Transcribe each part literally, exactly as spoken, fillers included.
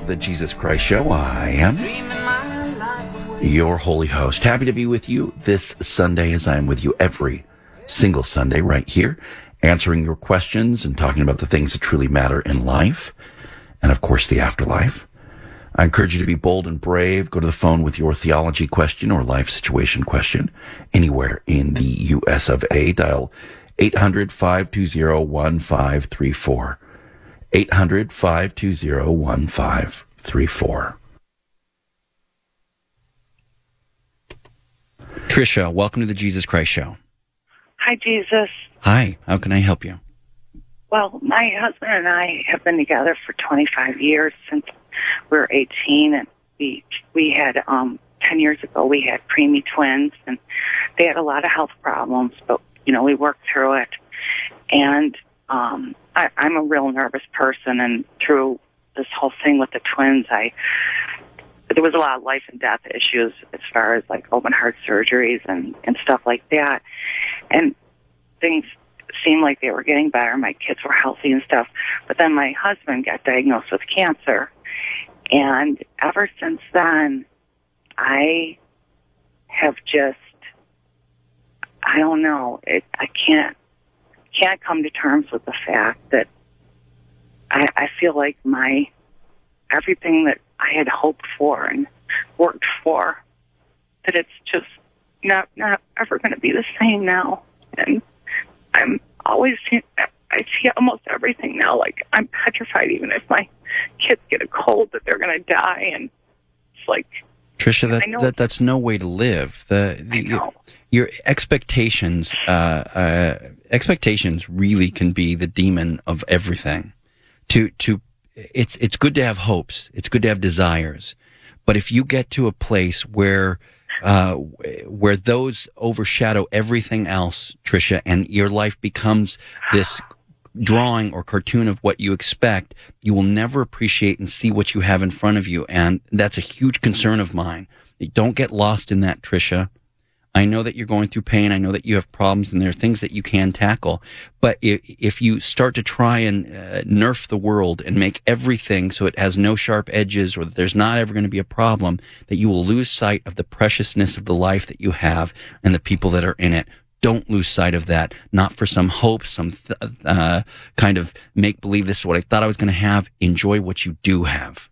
the Jesus Christ Show. I am your holy host. Happy to be with you this Sunday, as I am with you every single Sunday right here, answering your questions and talking about the things that truly matter in life and, of course, the afterlife. I encourage you to be bold and brave. Go to the phone with your theology question or life situation question anywhere in the U S of A. Dial eight hundred, five two zero, one five three four. eight hundred, five two zero, one five three four. Tricia, welcome to the Jesus Christ Show. Hi, Jesus. Hi, how can I help you? Well, my husband and I have been together for twenty-five years, since we were eighteen, and we we had, um, ten years ago, we had preemie twins, and they had a lot of health problems, but, you know, we worked through it. And um, I, I'm a real nervous person, and through this whole thing with the twins, I there was a lot of life and death issues as far as, like, open heart surgeries and, and stuff like that. And things seemed like they were getting better. My kids were healthy and stuff. But then my husband got diagnosed with cancer. And ever since then, I have just, I don't know, it, I can't, can't come to terms with the fact that I, I feel like my, everything that I had hoped for and worked for, that it's just not, not ever going to be the same now. And I'm always, I see almost everything now. Like, I'm petrified even if my kids get a cold that they're going to die. And it's like, Tricia, that, that that's no way to live. The, the your, your expectations, uh, uh, expectations really can be the demon of everything. To to, it's it's good to have hopes. It's good to have desires, but if you get to a place where uh, where those overshadow everything else, Tricia, and your life becomes this drawing or cartoon of what you expect, you will never appreciate and see what you have in front of you. And that's a huge concern of mine. Don't get lost in that, Tricia. I know that you're going through pain. I know that you have problems, and there are things that you can tackle. But if, if you start to try and uh, nerf the world and make everything so it has no sharp edges, or that there's not ever going to be a problem, that you will lose sight of the preciousness of the life that you have and the people that are in it. Don't lose sight of that, not for some hope, some th- uh, kind of make-believe, this is what I thought I was going to have. Enjoy what you do have.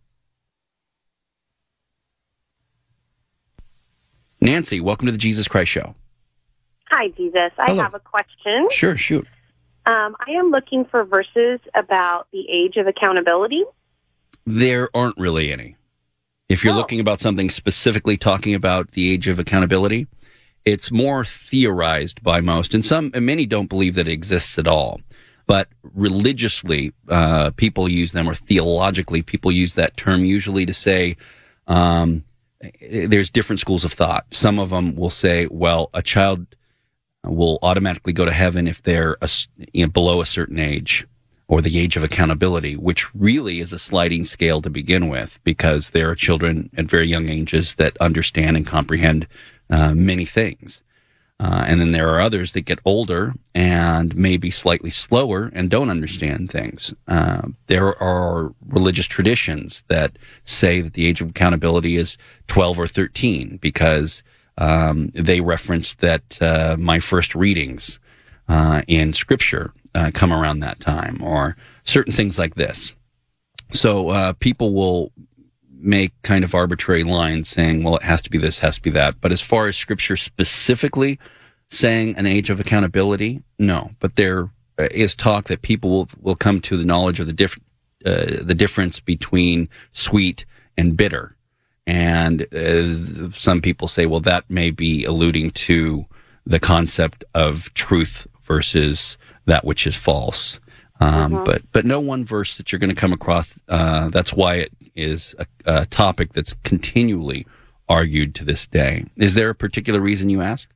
Nancy, welcome to the Jesus Christ Show. Hi, Jesus. I Hello. have a question. Sure, shoot. Um, I am looking for verses about the age of accountability. There aren't really any. If you're Oh. looking about something specifically talking about the age of accountability, it's more theorized by most, and some, and many don't believe that it exists at all. But religiously, uh, people use them, or theologically, people use that term usually to say, um, there's different schools of thought. Some of them will say, well, a child will automatically go to heaven if they're a, you know, below a certain age, or the age of accountability, which really is a sliding scale to begin with, because there are children at very young ages that understand and comprehend uh, many things. Uh, and then there are others that get older and maybe slightly slower and don't understand things. Uh, there are religious traditions that say that the age of accountability is twelve or thirteen, because um, they reference that uh, my first readings uh, in Scripture uh, come around that time, or certain things like this. So uh, people will make kind of arbitrary lines saying, well, it has to be this, has to be that. But as far as Scripture specifically saying an age of accountability, no. But there is talk that people will will come to the knowledge of the diff, uh, the difference between sweet and bitter. And uh, some people say, well, that may be alluding to the concept of truth versus that which is false. Um, mm-hmm. But but no one verse that you're going to come across. Uh, that's why it is a, a topic that's continually argued to this day. Is there a particular reason you ask?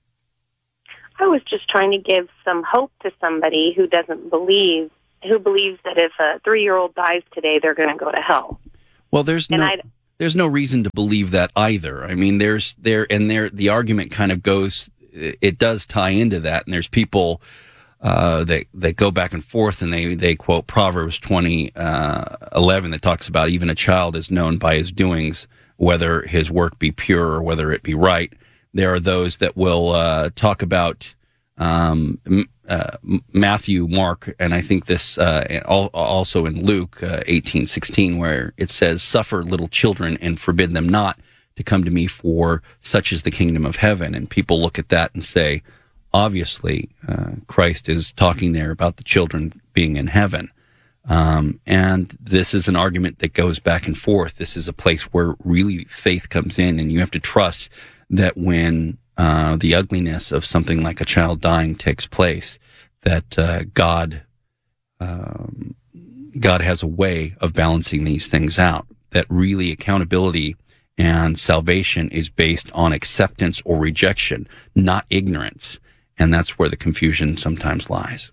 I was just trying to give some hope to somebody who doesn't believe, who believes that if a three-year-old dies today, they're going to go to hell. Well, there's and no I'd, there's no reason to believe that either. I mean, there's there and there the argument kind of goes. It does tie into that, and there's people uh, they they go back and forth, and they they quote Proverbs twenty uh, eleven that talks about even a child is known by his doings, whether his work be pure or whether it be right. There are those that will uh, talk about um, uh, Matthew, Mark, and I think this uh, also in Luke uh, eighteen sixteen, where it says, "Suffer little children and forbid them not to come to me, for such is the kingdom of heaven." And people look at that and say, obviously, uh, Christ is talking there about the children being in heaven. Um, and this is an argument that goes back and forth. This is a place where really faith comes in, and you have to trust that when uh, the ugliness of something like a child dying takes place, that uh, God um, God has a way of balancing these things out, that really accountability and salvation is based on acceptance or rejection, not ignorance. And that's where the confusion sometimes lies.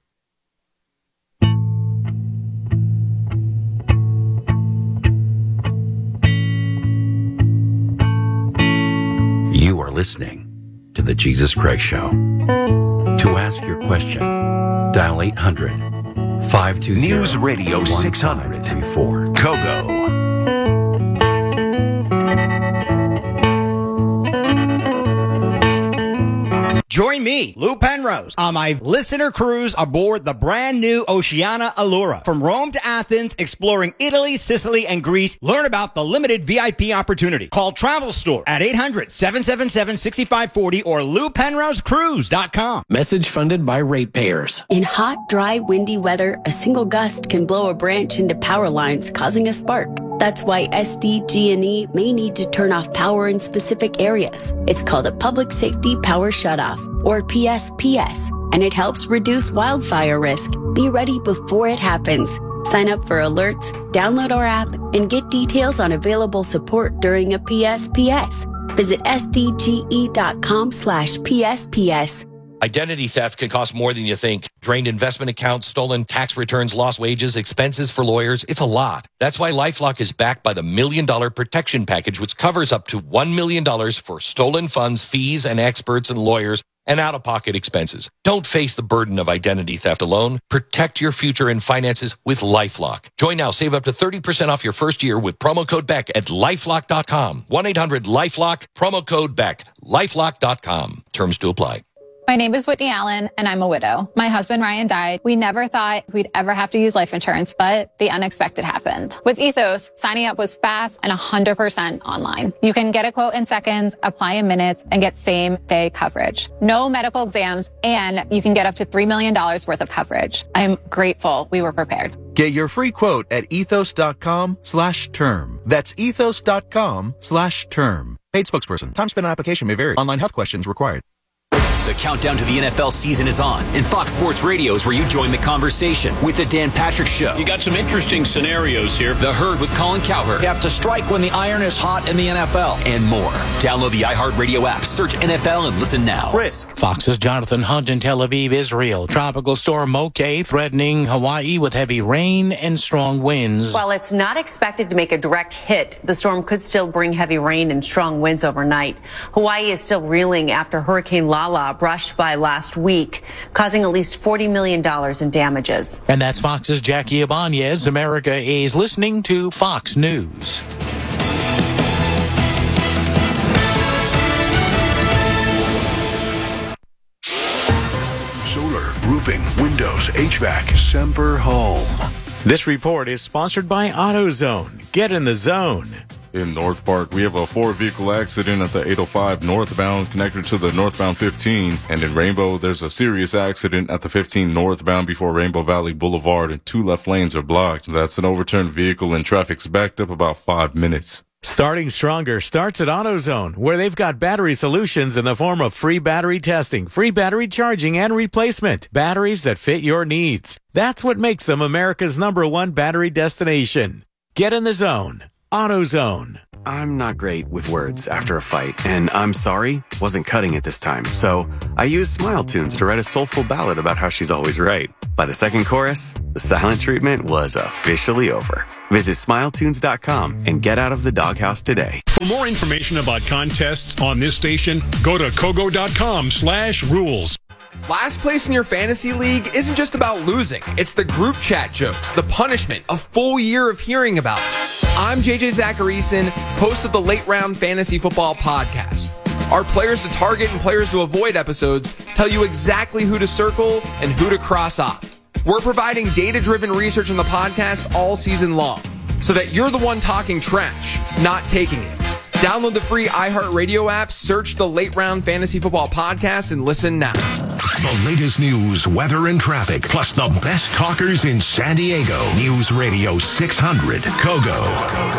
You are listening to The Jesus Christ Show. To ask your question, dial eight hundred, five two zero, News Radio six hundred thirty-four. Kogo. Join me, Lou Penrose, on my listener cruise aboard the brand new Oceania Allura. From Rome to Athens, exploring Italy, Sicily, and Greece. Learn about the limited V I P opportunity. Call Travel Store at eight hundred, seven seven seven, six five four zero or lou penrose cruise dot com. Message funded by ratepayers. In hot, dry, windy weather, a single gust can blow a branch into power lines, causing a spark. That's why S D G and E may need to turn off power in specific areas. It's called a Public Safety Power Shutoff, or P S P S, and it helps reduce wildfire risk. Be ready before it happens. Sign up for alerts, download our app, and get details on available support during a P S P S. Visit S D G E dot com slash P S P S. Identity theft can cost more than you think. Drained investment accounts, stolen tax returns, lost wages, expenses for lawyers. It's a lot. That's why LifeLock is backed by the Million Dollar Protection Package, which covers up to one million dollars for stolen funds, fees, and experts and lawyers, and out-of-pocket expenses. Don't face the burden of identity theft alone. Protect your future and finances with LifeLock. Join now. Save up to thirty percent off your first year with promo code Beck at lifelock dot com. one eight hundred lifelock, promo code Beck. lifelock dot com. Terms to apply. My name is Whitney Allen, and I'm a widow. My husband, Ryan, died. We never thought we'd ever have to use life insurance, but the unexpected happened. With Ethos, signing up was fast and one hundred percent online. You can get a quote in seconds, apply in minutes, and get same-day coverage. No medical exams, and you can get up to three million dollars worth of coverage. I'm grateful we were prepared. Get your free quote at ethos dot com slash term. That's ethos dot com slash term. Paid spokesperson. Time spent on application may vary. Online health questions required. The countdown to the N F L season is on, and Fox Sports Radio is where you join the conversation with the Dan Patrick Show. You got some interesting scenarios here. The Herd with Colin Cowherd. You have to strike when the iron is hot in the N F L. And more. Download the iHeartRadio app, search N F L, and listen now. Risk. Fox's Jonathan Hunt in Tel Aviv, Israel. Tropical storm Moke threatening Hawaii with heavy rain and strong winds. While it's not expected to make a direct hit, the storm could still bring heavy rain and strong winds overnight. Hawaii is still reeling after Hurricane Lala brushed by last week, causing at least forty million dollars in damages. And that's Fox's Jackie Ibanez. America is listening to Fox News. Solar, roofing, windows, H V A C, Semper Home. This report is sponsored by AutoZone. Get in the zone. In North Park, we have a four-vehicle accident at the eight oh five northbound connected to the northbound fifteen. And in Rainbow, there's a serious accident at the fifteen northbound before Rainbow Valley Boulevard, and two left lanes are blocked. That's an overturned vehicle, and traffic's backed up about five minutes. Starting stronger starts at AutoZone, where they've got battery solutions in the form of free battery testing, free battery charging, and replacement. Batteries that fit your needs. That's what makes them America's number one battery destination. Get in the zone. AutoZone. I'm not great with words after a fight, and I'm sorry wasn't cutting it this time. So I used Smile Tunes to write a soulful ballad about how she's always right. By the second chorus, the silent treatment was officially over. Visit smile tunes dot com and get out of the doghouse today. For more information about contests on this station, go to kogo dot com slash rules. Last place in your fantasy league isn't just about losing. It's the group chat jokes, the punishment, a full year of hearing about it. I'm J J Zacharyson, host of the Late Round Fantasy Football Podcast. Our players to target and players to avoid episodes tell you exactly who to circle and who to cross off. We're providing data-driven research on the podcast all season long so that you're the one talking trash, not taking it. Download the free iHeartRadio app, search the Late Round Fantasy Football Podcast, and listen now. The latest news, weather, and traffic, plus the best talkers in San Diego. News Radio six hundred, Kogo.